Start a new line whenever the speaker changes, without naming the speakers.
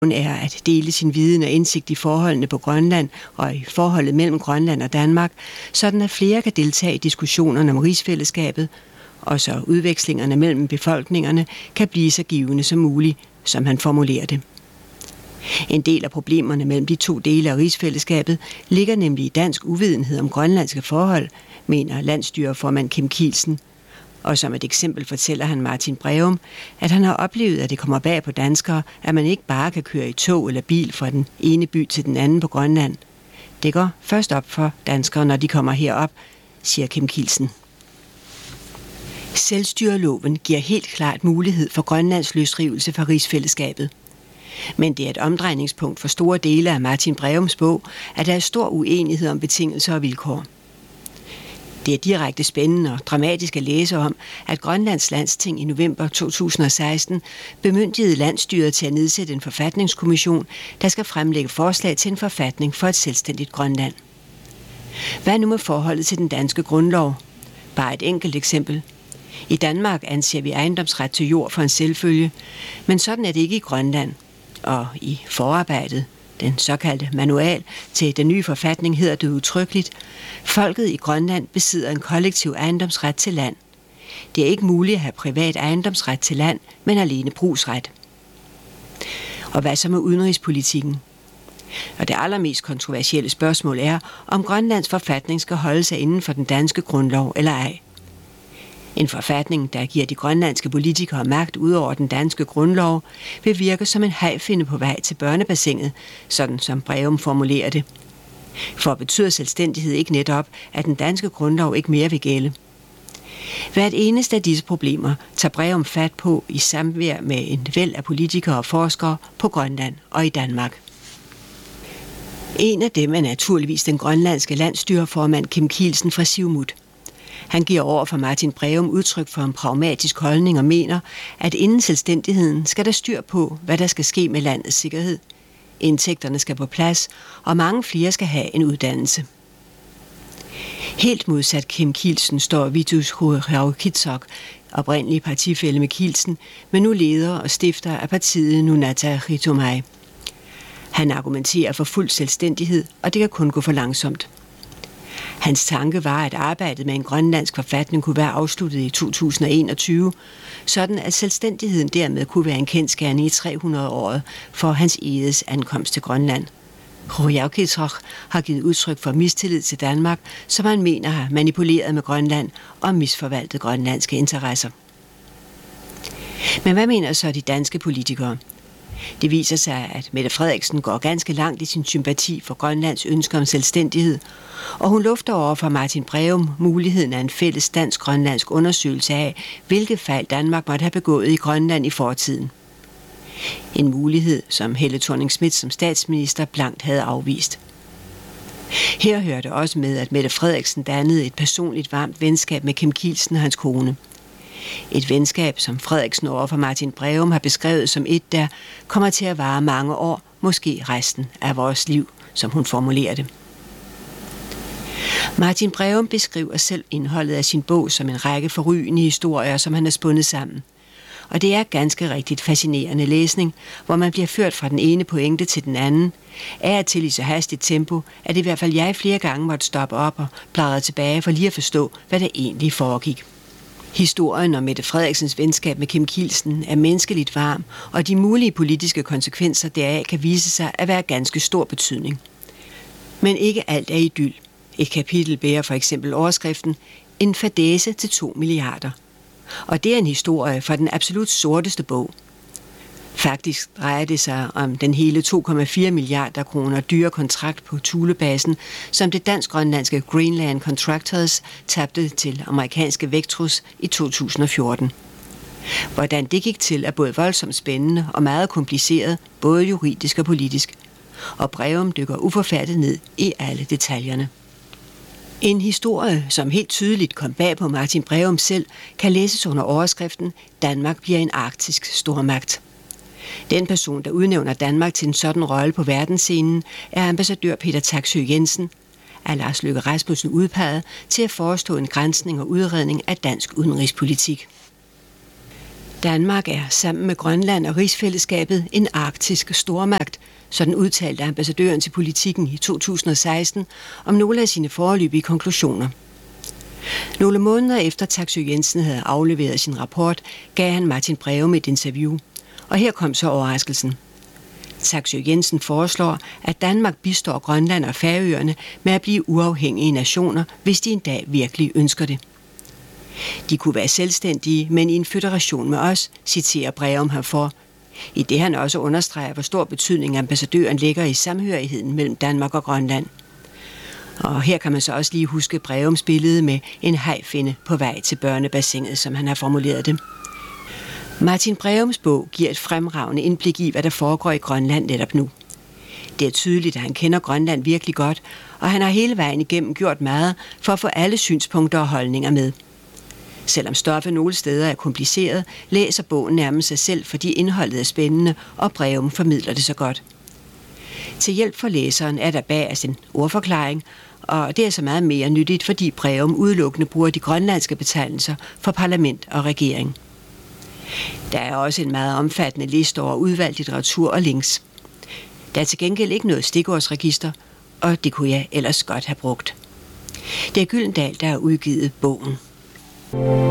er at dele sin viden og indsigt i forholdene på Grønland og i forholdet mellem Grønland og Danmark, sådan at flere kan deltage i diskussionerne om rigsfællesskabet, og så udvekslingerne mellem befolkningerne kan blive så givende som muligt, som han formulerer det. En del af problemerne mellem de to dele af rigsfællesskabet ligger nemlig i dansk uvidenhed om grønlandske forhold, mener landsstyreformand Kim Kielsen. Og som et eksempel fortæller han Martin Breum, at han har oplevet, at det kommer bag på danskere, at man ikke bare kan køre i tog eller bil fra den ene by til den anden på Grønland. Det går først op for danskere, når de kommer herop, siger Kim Kielsen. Selvstyreloven giver helt klart mulighed for Grønlands løsrivelse fra rigsfællesskabet. Men det er et omdrejningspunkt for store dele af Martin Breums bog, at der er stor uenighed om betingelser og vilkår. Det er direkte spændende og dramatisk at læse om, at Grønlands Landsting i november 2016 bemyndigede landsstyret til at nedsætte en forfatningskommission, der skal fremlægge forslag til en forfatning for et selvstændigt Grønland. Hvad nu med forholdet til den danske grundlov? Bare et enkelt eksempel. I Danmark anser vi ejendomsret til jord for en selvfølge, men sådan er det ikke i Grønland. Og i forarbejdet, den såkaldte manual til den nye forfatning, hedder det udtrykkeligt: folket i Grønland besidder en kollektiv ejendomsret til land. Det er ikke muligt at have privat ejendomsret til land, men alene brugsret. Og hvad så med udenrigspolitikken? Og det allermest kontroversielle spørgsmål er, om Grønlands forfatning skal holde sig inden for den danske grundlov eller ej. En forfatning, der giver de grønlandske politikere magt ud over den danske grundlov, vil virke som en hajfinde på vej til børnebassinet, sådan som Breum formulerer det. For betyder selvstændighed ikke netop, at den danske grundlov ikke mere vil gælde? Hvert eneste af disse problemer tager Breum fat på i samvær med en væld af politikere og forskere på Grønland og i Danmark. En af dem er naturligvis den grønlandske landsstyreformand Kim Kielsen fra Siumut. Han giver over for Martin Breum udtryk for en pragmatisk holdning og mener, at inden selvstændigheden skal der styr på, hvad der skal ske med landets sikkerhed. Indtægterne skal på plads, og mange flere skal have en uddannelse. Helt modsat Kim Kielsen står Vitus Qujaukitsoq, oprindelig partifælle med Kielsen, men nu leder og stifter af partiet Nunatta Qitornai. Han argumenterer for fuld selvstændighed, og det kan kun gå for langsomt. Hans tanke var, at arbejdet med en grønlandsk forfatning kunne være afsluttet i 2021, sådan at selvstændigheden dermed kunne være en kendsgerning i 300-året for hans eges ankomst til Grønland. Qujaukitsoq har givet udtryk for mistillid til Danmark, som han mener har manipuleret med Grønland og misforvaltet grønlandske interesser. Men hvad mener så de danske politikere? Det viser sig, at Mette Frederiksen går ganske langt i sin sympati for Grønlands ønske om selvstændighed, og hun lufter over for Martin Breum muligheden af en fælles dansk-grønlandsk undersøgelse af, hvilke fejl Danmark måtte have begået i Grønland i fortiden. En mulighed, som Helle Thorning-Schmidt som statsminister blankt havde afvist. Her hører det også med, at Mette Frederiksen dannede et personligt varmt venskab med Kim Kielsen og hans kone. Et venskab, som Frederiksen over for Martin Breum har beskrevet som et, der kommer til at vare mange år, måske resten af vores liv, som hun formulerer det. Martin Breum beskriver selv indholdet af sin bog som en række forrygende historier, som han har spundet sammen. Og det er ganske rigtigt fascinerende læsning, hvor man bliver ført fra den ene pointe til den anden, af og til i så hastigt tempo, at i hvert fald jeg flere gange måtte stoppe op og bladre tilbage for lige at forstå, hvad der egentlig foregik. Historien om Mette Frederiksens venskab med Kim Kielsen er menneskeligt varm, og de mulige politiske konsekvenser deraf kan vise sig at være ganske stor betydning. Men ikke alt er idyl. Et kapitel bærer for eksempel overskriften "En fadæse til 2 milliarder". Og det er en historie fra den absolut sorteste bog. Faktisk drejer det sig om den hele 2,4 milliarder kroner dyre kontrakt på Thulebasen, som det dansk-grønlandske Greenland Contractors tabte til amerikanske Vectrus i 2014. Hvordan det gik til er både voldsomt spændende og meget kompliceret, både juridisk og politisk. Og Breum dykker uforfærdet ned i alle detaljerne. En historie, som helt tydeligt kom bag på Martin Breum selv, kan læses under overskriften "Danmark bliver en arktisk stormagt". Den person, der udnævner Danmark til en sådan rolle på verdensscenen, er ambassadør Peter Taksøe Jensen, af Lars Løkke Rasmussen udpeget til at forestå en granskning og udredning af dansk udenrigspolitik. Danmark er sammen med Grønland og rigsfællesskabet en arktisk stormagt, sådan udtalte ambassadøren til Politikken i 2016 om nogle af sine foreløbige konklusioner. Nogle måneder efter Taksøe Jensen havde afleveret sin rapport, gav han Martin Breum et interview, og her kom så overraskelsen. Taksøe Jensen foreslår, at Danmark bistår Grønland og Færøerne med at blive uafhængige nationer, hvis de en dag virkelig ønsker det. De kunne være selvstændige, men i en føderation med os, citerer Breum herfor, i det han også understreger, hvor stor betydning ambassadøren lægger i samhørigheden mellem Danmark og Grønland. Og her kan man så også lige huske Breums billede med en hajfinne på vej til børnebassinet, som han har formuleret det. Martin Breums bog giver et fremragende indblik i, hvad der foregår i Grønland netop nu. Det er tydeligt, at han kender Grønland virkelig godt, og han har hele vejen igennem gjort meget for at få alle synspunkter og holdninger med. Selvom stoffet nogle steder er kompliceret, læser bogen nærmest sig selv, fordi indholdet er spændende, og Breum formidler det så godt. Til hjælp for læseren er der bagerst en ordforklaring, og det er så meget mere nyttigt, fordi Breum udelukkende bruger de grønlandske betegnelser for parlament og regering. Der er også en meget omfattende liste over udvalgt litteratur og links. Der er til gengæld ikke noget stikordsregister, og det kunne jeg ellers godt have brugt. Det er Gyldendal, der har udgivet bogen.